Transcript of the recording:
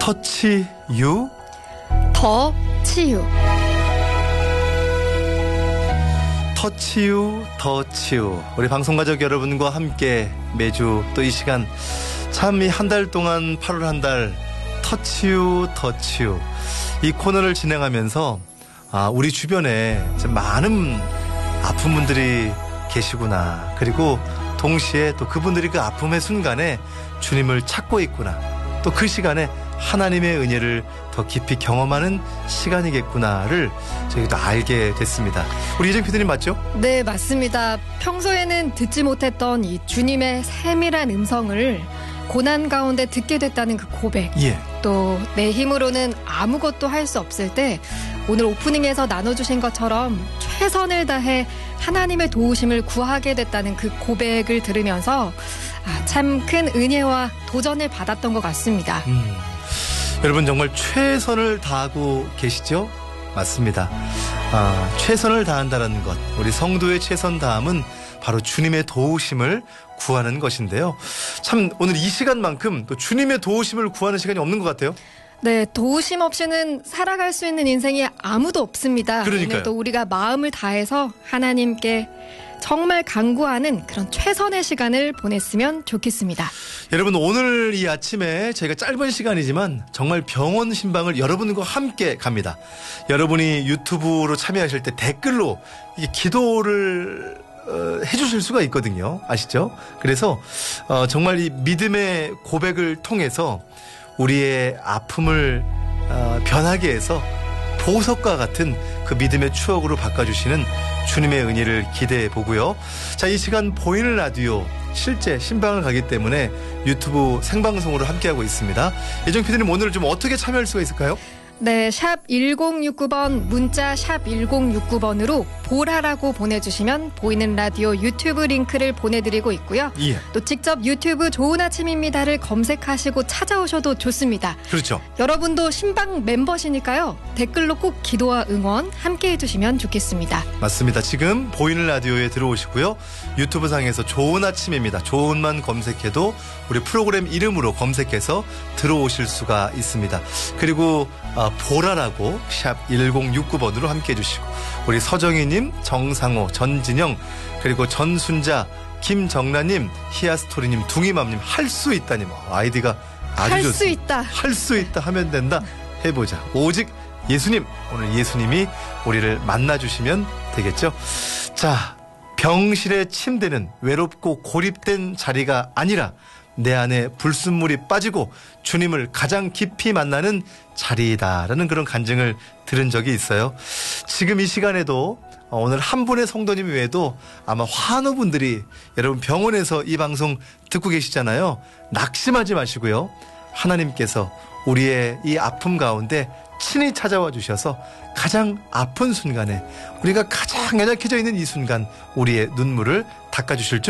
터치 유 더 치유. 터치유 더 치유. 우리 방송가족 여러분과 함께 매주 또 이 시간 참 이 한 달 동안 8월 한 달 터치유 더 치유 이 코너를 진행하면서 우리 주변에 많은 아픈 분들이 계시구나. 그리고 동시에 또 그분들이 그 아픔의 순간에 주님을 찾고 있구나. 또 그 시간에 하나님의 은혜를 더 깊이 경험하는 시간이겠구나를 저희도 알게 됐습니다. 우리 이정 PD님 맞죠? 네, 맞습니다. 평소에는 듣지 못했던 이 주님의 세밀한 음성을 고난 가운데 듣게 됐다는 그 고백. 예. 또 내 힘으로는 아무것도 할 수 없을 때 오늘 오프닝에서 나눠주신 것처럼 최선을 다해 하나님의 도우심을 구하게 됐다는 그 고백을 들으면서 참 큰 은혜와 도전을 받았던 것 같습니다. 여러분 정말 최선을 다하고 계시죠? 맞습니다. 최선을 다한다는 것, 우리 성도의 최선 다함은 바로 주님의 도우심을 구하는 것인데요. 참 오늘 이 시간만큼 또 주님의 도우심을 구하는 시간이 없는 것 같아요. 네, 도우심 없이는 살아갈 수 있는 인생이 아무도 없습니다. 그러니까요. 오늘도 우리가 마음을 다해서 하나님께 정말 간구하는 그런 최선의 시간을 보냈으면 좋겠습니다. 여러분 오늘 이 아침에 저희가 짧은 시간이지만 정말 병원 신방을 여러분과 함께 갑니다. 여러분이 유튜브로 참여하실 때 댓글로 이 기도를 해주실 수가 있거든요. 아시죠? 그래서 정말 이 믿음의 고백을 통해서 우리의 아픔을 변하게 해서 보석과 같은 그 믿음의 추억으로 바꿔주시는 주님의 은혜를 기대해 보고요. 자, 이 시간 보이는 라디오 실제 신방을 가기 때문에 유튜브 생방송으로 함께하고 있습니다. 예정 PD님 오늘 좀 어떻게 참여할 수가 있을까요? 네, 샵 1069번, 문자 샵 1069번으로 보라라고 보내주시면 보이는 라디오 유튜브 링크를 보내드리고 있고요. 예. 또 직접 유튜브 좋은 아침입니다를 검색하시고 찾아오셔도 좋습니다. 그렇죠. 여러분도 신방 멤버시니까요. 댓글로 꼭 기도와 응원 함께 해주시면 좋겠습니다. 맞습니다. 지금 보이는 라디오에 들어오시고요. 유튜브 상에서 좋은 아침입니다. 좋은만 검색해도 우리 프로그램 이름으로 검색해서 들어오실 수가 있습니다. 그리고 보라라고 샵 1069번으로 함께해 주시고 우리 서정희님, 정상호, 전진영 그리고 전순자, 김정란님, 히아스토리님, 둥이맘님 할 수 있다님 아이디가 아주 할 수 좋습니다. 있다. 할 수 있다 하면 된다. 해보자. 오직 예수님. 오늘 예수님이 우리를 만나주시면 되겠죠. 자, 병실의 침대는 외롭고 고립된 자리가 아니라 내 안에 불순물이 빠지고 주님을 가장 깊이 만나는 자리이다라는 그런 간증을 들은 적이 있어요. 지금 이 시간에도 오늘 한 분의 성도님 외에도 아마 환우분들이 여러분 병원에서 이 방송 듣고 계시잖아요. 낙심하지 마시고요. 하나님께서 우리의 이 아픔 가운데 친히 찾아와 주셔서 가장 아픈 순간에 우리가 가장 연약해져 있는 이 순간 우리의 눈물을 닦아주실 줄